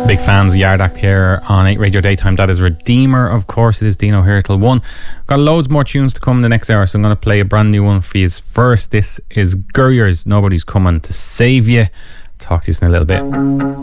Big fans of Yard Act here on 8 Radio Daytime. That is Redeemer, of course. It is Dino here till 1. Got loads more tunes to come in the next hour, so I'm going to play a brand new one for you first. This is Gurriers, Nobody's Coming to Save You. Talk to you in a little bit.